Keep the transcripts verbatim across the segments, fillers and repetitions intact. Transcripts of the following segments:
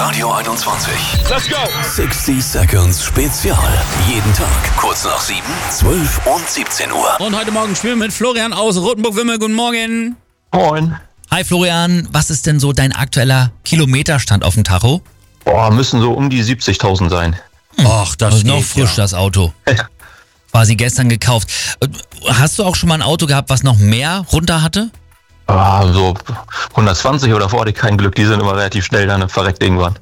Radio einundzwanzig. Let's go! sechzig Seconds Spezial. Jeden Tag kurz nach sieben, zwölf und siebzehn Uhr. Und heute Morgen spielen wir mit Florian aus Rothenburg-Wimmel. Guten Morgen. Moin. Hi Florian, was ist denn so dein aktueller Kilometerstand auf dem Tacho? Boah, müssen so um die siebzigtausend sein. Ach, das Also noch geht, frisch, ja. das Auto. Ja. Quasi gestern gekauft. Hast du auch schon mal ein Auto gehabt, was noch mehr runter hatte? Ah, so hundertzwanzig oder vor hatte ich kein Glück, die sind immer relativ schnell dann verreckt irgendwann.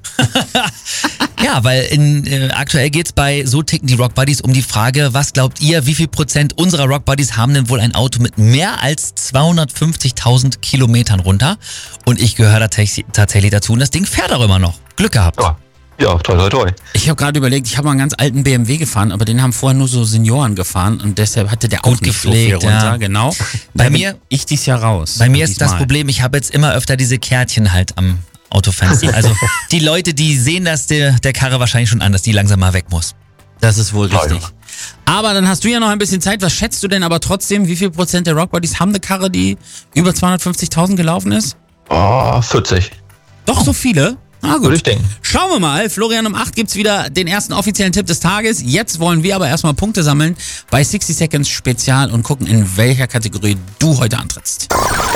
Ja, weil in, äh, aktuell geht's bei So ticken die Rock Buddies um die Frage, was glaubt ihr, wie viel Prozent unserer Rock Buddies haben denn wohl ein Auto mit mehr als zweihundertfünfzigtausend Kilometern runter? Und ich gehöre da tatsächlich dazu und das Ding fährt auch immer noch. Glück gehabt. Ja, ja toi toi toi. Ich habe gerade überlegt, ich habe mal einen ganz alten B M W gefahren, aber den haben vorher nur so Senioren gefahren und deshalb hatte der auch Gut nicht gepflegt, so viel runter. ja. Genau. Bei Da bin mir- ich dies Jahr raus. Bei mir ist Diesmal. das Problem, ich habe jetzt immer öfter diese Kärtchen halt am Autofenster. Also die Leute, die sehen das der, der Karre wahrscheinlich schon an, dass die langsam mal weg muss. Das ist wohl Ja, richtig. ja. Aber dann hast du ja noch ein bisschen Zeit. Was schätzt du denn aber trotzdem, wie viel Prozent der Rock Buddies haben eine Karre, die über zweihundertfünfzigtausend gelaufen ist? Oh, vierzig. Doch so viele? Na gut. Würde ich denken. Schauen wir mal. Florian, um acht gibt's wieder den ersten offiziellen Tipp des Tages. Jetzt wollen wir aber erstmal Punkte sammeln bei sechzig Seconds Spezial und gucken, in welcher Kategorie du heute antrittst.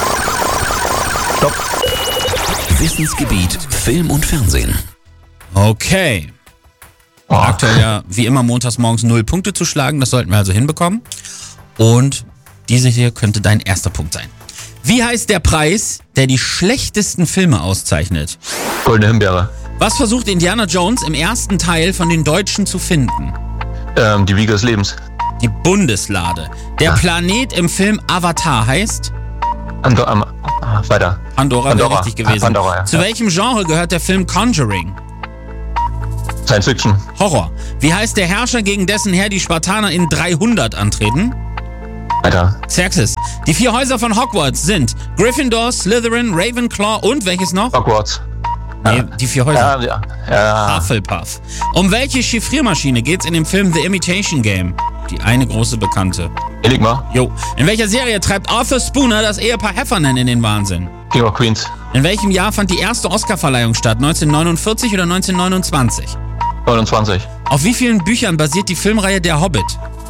Stopp. Wissensgebiet Film und Fernsehen. Okay. Oh, Aktuell ja wie immer montags morgens null Punkte zu schlagen. Das sollten wir also hinbekommen. Und diese hier könnte dein erster Punkt sein. Wie heißt der Preis, der die schlechtesten Filme auszeichnet? Goldene Himbeere. Was versucht Indiana Jones im ersten Teil von den Deutschen zu finden? Ähm, die Wiege des Lebens. Die Bundeslade. Der Planet im Film Avatar heißt? Ando ähm, ah, weiter. Pandora, wäre Pandora. richtig gewesen. Ah, Pandora, ja. Zu Ja. welchem Genre gehört der Film Conjuring? Science Fiction. Horror. Wie heißt der Herrscher, gegen dessen Heer die Spartaner in dreihundert antreten? Weiter. Xerxes. Die vier Häuser von Hogwarts sind Gryffindor, Slytherin, Ravenclaw und welches noch? Hogwarts. Nee, die vier Häuser. Ja, ja. ja. Hufflepuff. Um welche Chiffriermaschine geht's in dem Film The Imitation Game? Die eine große Bekannte. Enigma. Jo. In welcher Serie treibt Arthur Spooner das Ehepaar Heffernan in den Wahnsinn? King of Queens. In welchem Jahr fand die erste Oscarverleihung statt? neunzehnhundertneunundvierzig oder neunzehnhundertneunundzwanzig? neunundzwanzig. Auf wie vielen Büchern basiert die Filmreihe Der Hobbit?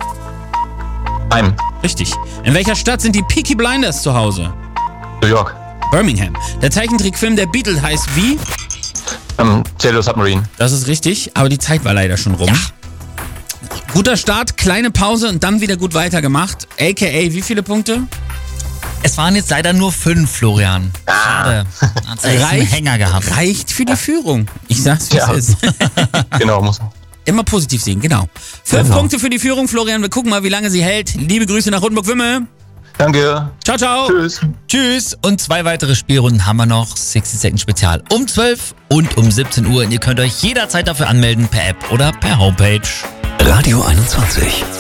Ein. Richtig. In welcher Stadt sind die Peaky Blinders zu Hause? New York. Birmingham. Der Zeichentrickfilm Der Beatles heißt wie? Ähm, Sailor Submarine. Das ist richtig, aber die Zeit war leider schon rum. Ja. Guter Start, kleine Pause und dann wieder gut weitergemacht. A K A wie viele Punkte? Es waren jetzt leider nur fünf, Florian. Schade. Hat's echt einen Hänger gehabt. Reicht für die Führung. Ich sag's, wie Ja. es ist. Genau, muss. Immer positiv sehen, genau. Fünf Genau. Punkte für die Führung, Florian. Wir gucken mal, wie lange sie hält. Liebe Grüße nach Rothenburg-Wimmel. Danke. Ciao, ciao. Tschüss. Tschüss. Und zwei weitere Spielrunden haben wir noch. sechzig Seconds Spezial um zwölf und um siebzehn Uhr. Und ihr könnt euch jederzeit dafür anmelden per App oder per Homepage. Radio einundzwanzig.